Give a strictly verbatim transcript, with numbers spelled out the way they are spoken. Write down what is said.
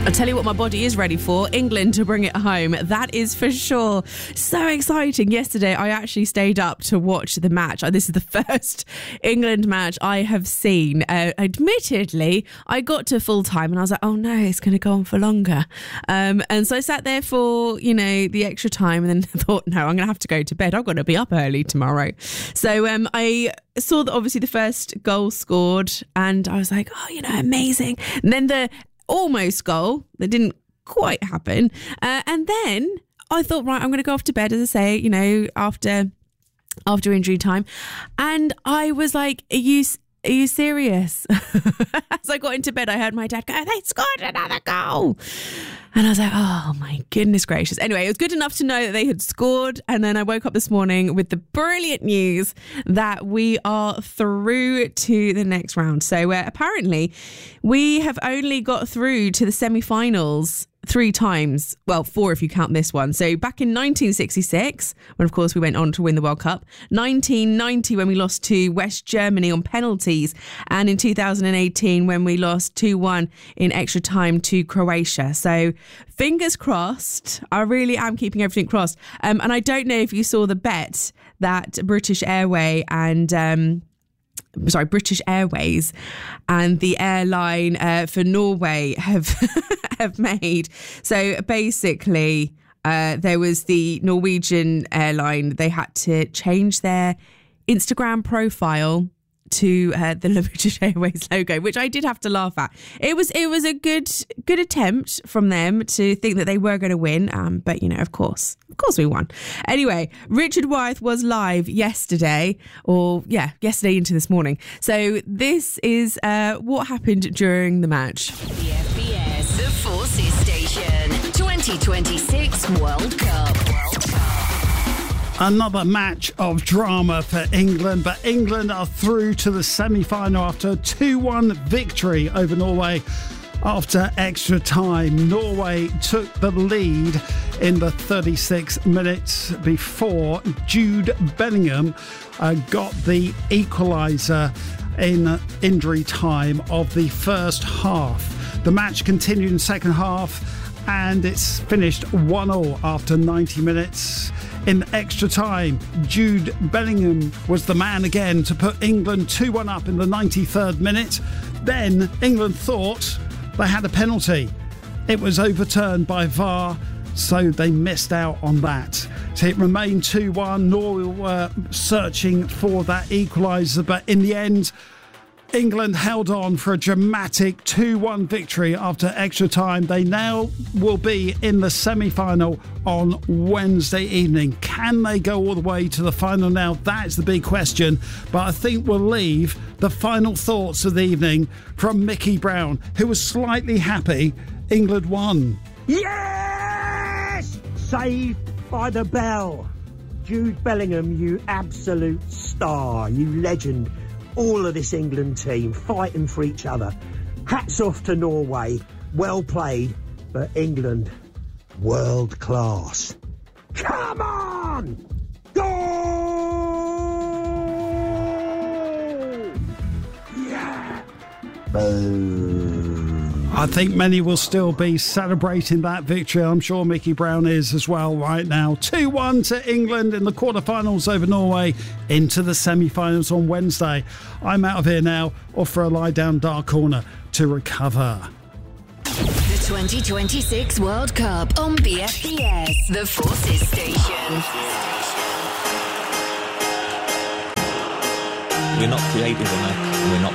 I'll tell you what my body is ready for. England to bring it home. That is for sure. So exciting. Yesterday, I actually stayed up to watch the match. This is the first England match I have seen. Uh, admittedly, I got to full time and I was like, oh no, it's going to go on for longer. Um, and so I sat there for, you know, the extra time and then thought, no, I'm going to have to go to bed. I've got to be up early tomorrow. So um, I saw that obviously the first goal scored and I was like, oh, you know, amazing. And then the almost goal that didn't quite happen. Uh, and then I thought, right, I'm going to go off to bed, as I say, you know, after after injury time. And I was like, are you, are you serious? As I got into bed, I heard my dad go, they scored another goal. And I was like, oh my goodness gracious. Anyway, it was good enough to know that they had scored. And then I woke up this morning with the brilliant news that we are through to the next round. So uh, apparently we have only got through to the semi-finals three times. Well, four if you count this one. So back in nineteen sixty-six, when of course we went on to win the World Cup, nineteen ninety when we lost to West Germany on penalties, and in two thousand eighteen when we lost two one in extra time to Croatia. So fingers crossed. I really am keeping everything crossed. Um, and I don't know if you saw the bet that British Airways and um, sorry, British Airways and the airline uh, for Norway have have made. So basically, uh, there was the Norwegian airline. They had to change their Instagram profile to uh, the British Airways logo, which I did have to laugh at. It was it was a good good attempt from them to think that they were going to win, um, but you know, of course, of course we won. Anyway, Richard Wyeth was live yesterday, or yeah, yesterday into this morning. So this is uh, what happened during the match. The F B S, the Forces Station, twenty twenty-six World Cup. World Cup. Another match of drama for England, but England are through to the semi-final after a two one victory over Norway after extra time. Norway took the lead in the thirty-six minutes before Jude Bellingham uh, got the equaliser in injury time of the first half. The match continued in the second half and it's finished one all after ninety minutes. In extra time, Jude Bellingham was the man again to put England two one up in the ninety-third minute. Then England thought they had a penalty. It was overturned by V A R, so they missed out on that. So it remained two one. Norway were searching for that equaliser, but in the end, England held on for a dramatic two one victory after extra time. They now will be in the semi-final on Wednesday evening. Can they go all the way to the final now? That's the big question. But I think we'll leave the final thoughts of the evening from Mickey Brown, who was slightly happy England won. Yes! Saved by the bell. Jude Bellingham, you absolute star, you legend. All of this England team fighting for each other. Hats off to Norway. Well played. But England, world class. Come on! Goal! Yeah! Boom. I think many will still be celebrating that victory. I'm sure Mickey Brown is as well right now. two one to England in the quarterfinals over Norway, into the semi-finals on Wednesday. I'm out of here now, off for a lie down dark corner to recover. The twenty twenty-six World Cup on B F B S, the Forces Station. We're not creative enough. We're not